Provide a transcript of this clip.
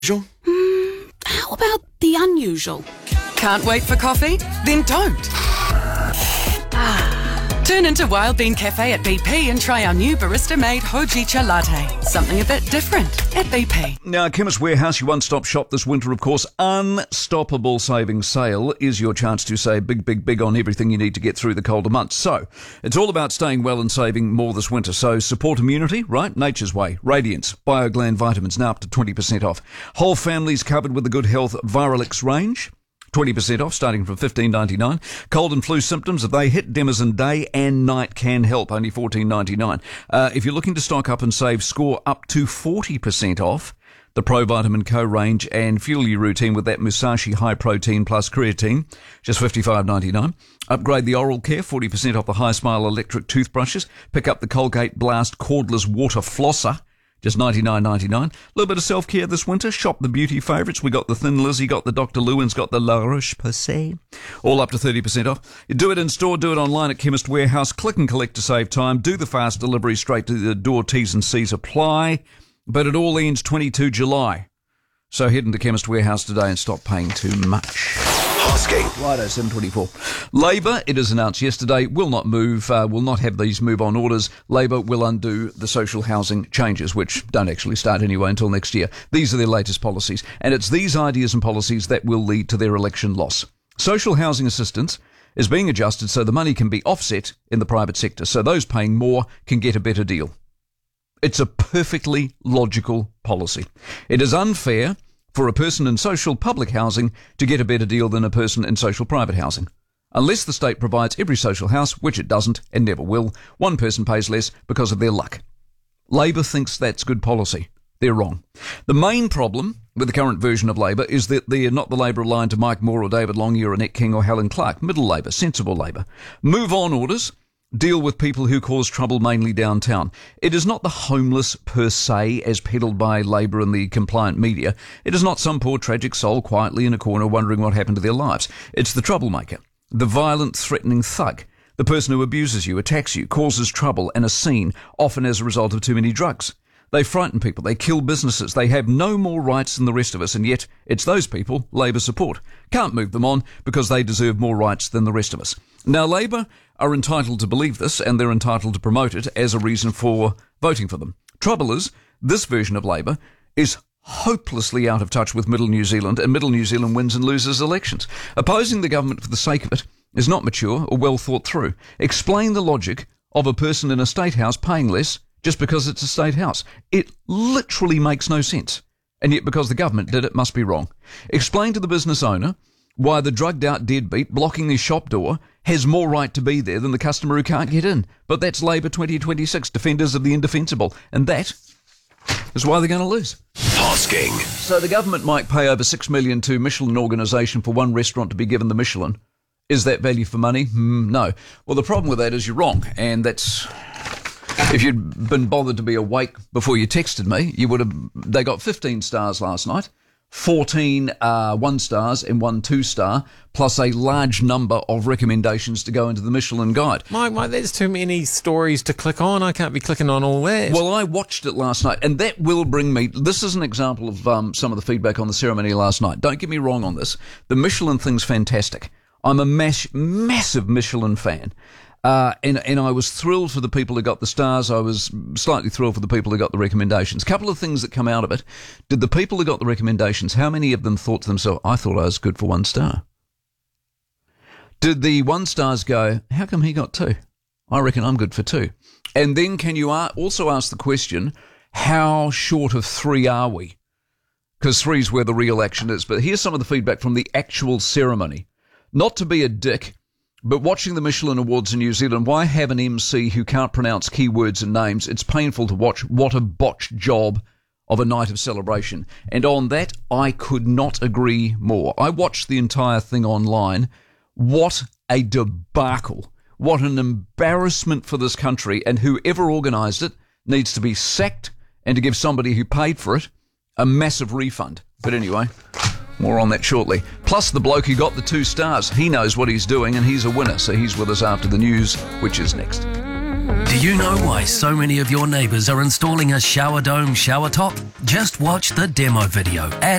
Usual? How about the unusual? Can't wait for coffee? Then don't. Turn into Wild Bean Cafe at BP and try our new barista-made Hojicha latte. Something a bit different at BP. Now, Chemist Warehouse, your one-stop shop this winter, of course. Unstoppable savings sale is your chance to save big on everything you need to get through the colder months. So, it's all about staying well and saving more this winter. So, support immunity, right? Nature's Way. Radiance. BioGland vitamins now up to 20% off. Whole families covered with the Good Health Viralix range. 20% off, starting from $15.99. Cold and flu symptoms, if they hit, Denizen day and night can help, only $14.99. If you're looking to stock up and save, score up to 40% off the Pro Vitamin Co range and fuel your routine with that Musashi High Protein Plus Creatine, just $55.99. Upgrade the oral care, 40% off the High Smile electric toothbrushes. Pick up the Colgate Blast cordless water flosser, just $99.99. A little bit of self-care this winter. Shop the beauty favourites. We got the Thin Lizzy, got the Dr. Lewin's, got the La Roche-Posay. All up to 30% off. You do it in store, do it online at Chemist Warehouse. Click and collect to save time. Do the fast delivery straight to the door. T's and C's apply. But it all ends 22 July. So head into Chemist Warehouse today and stop paying too much. Righto, 7:24. Labor, it is announced yesterday, will not move, will not have these move-on orders. Labor will undo the social housing changes, which don't actually start anyway until next year. These are their latest policies, and it's these ideas and policies that will lead to their election loss. Social housing assistance is being adjusted so the money can be offset in the private sector, so those paying more can get a better deal. It's a perfectly logical policy. It is unfair for a person in social public housing to get a better deal than a person in social private housing. Unless the state provides every social house, which it doesn't and never will, one person pays less because of their luck. Labor thinks that's good policy. They're wrong. The main problem with the current version of Labor is that they're not the Labor aligned to Mike Moore or David Longy or Annette King or Helen Clark. Middle Labor, sensible Labor. Move-on orders deal with people who cause trouble mainly downtown. It is not the homeless per se as peddled by Labor and the compliant media. It is not some poor tragic soul quietly in a corner wondering what happened to their lives. It's the troublemaker, the violent threatening thug, the person who abuses you, attacks you, causes trouble and a scene, often as a result of too many drugs. They frighten people, they kill businesses, they have no more rights than the rest of us, and yet it's those people Labor support. Can't move them on because they deserve more rights than the rest of us. Now, Labor are entitled to believe this, and they're entitled to promote it as a reason for voting for them. Trouble is, this version of Labor is hopelessly out of touch with Middle New Zealand, and Middle New Zealand wins and loses elections. Opposing the government for the sake of it is not mature or well thought through. Explain the logic of a person in a state house paying less just because it's a state house. It literally makes no sense. And yet because the government did it must be wrong. Explain to the business owner why the drugged out deadbeat blocking their shop door has more right to be there than the customer who can't get in. But that's Labor 2026, defenders of the indefensible. And that is why they're going to lose. Hosking. So the government might pay over $6 million to Michelin organisation for one restaurant to be given the Michelin. Is that value for money? No. Well, the problem with that is you're wrong. And that's... If you'd been bothered to be awake before you texted me, you would have... They got 15 stars last night. 14 1 stars and 1 2 star, plus a large number of recommendations to go into the Michelin Guide. Mike, there's too many stories to click on. I can't be clicking on all that. Well, I watched it last night, and that will bring me... This is an example of some of the feedback on the ceremony last night. Don't get me wrong on this. The Michelin thing's fantastic. I'm a massive Michelin fan. And I was thrilled for the people who got the stars. I was slightly thrilled for the people who got the recommendations. A couple of things that come out of it. Did the people who got the recommendations, how many of them thought to themselves, I thought I was good for 1 star? Did the 1 stars go, how come he got 2? I reckon I'm good for 2. And then can you also ask the question, how short of 3 are we? Because 3's where the real action is. But here's some of the feedback from the actual ceremony. Not to be a dick, but watching the Michelin Awards in New Zealand, why have an MC who can't pronounce keywords and names? It's painful to watch. What a botched job of a night of celebration. And on that, I could not agree more. I watched the entire thing online. What a debacle. What an embarrassment for this country. And whoever organised it needs to be sacked and to give somebody who paid for it a massive refund. But anyway... More on that shortly. Plus the bloke who got the 2 stars. He knows what he's doing and he's a winner. So he's with us after the news, which is next. Do you know why so many of your neighbours are installing a shower dome shower top? Just watch the demo video at